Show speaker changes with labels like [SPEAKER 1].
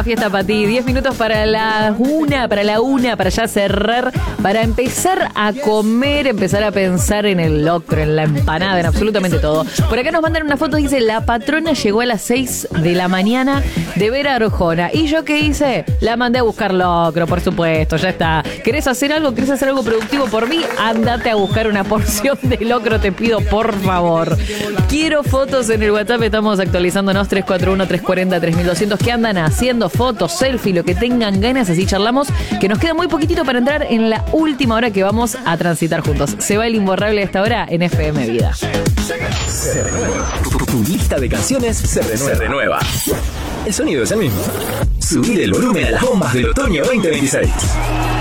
[SPEAKER 1] Fiesta para ti, 10 minutos para la una, para ya cerrar, para empezar a comer, empezar a pensar en el locro, en la empanada, en absolutamente todo. Por acá nos mandan una foto, dice, la patrona llegó a las 6 de la mañana de ver a Arjona. ¿Y yo qué hice? La mandé a buscar locro, por supuesto, ya está. ¿Querés hacer algo? ¿Querés hacer algo productivo por mí? Andate a buscar una porción de locro, te pido, por favor. Quiero fotos en el WhatsApp, estamos actualizándonos, 341-340-3200. ¿Qué andan haciendo? Fotos, selfie, lo que tengan ganas, así charlamos, que nos queda muy poquitito para entrar en la última hora que vamos a transitar juntos. Se va el imborrable a esta hora en FM Vida.
[SPEAKER 2] Se renueva. Tu lista de canciones se renueva. El sonido es el mismo. Subir el volumen a las bombas del otoño 2026.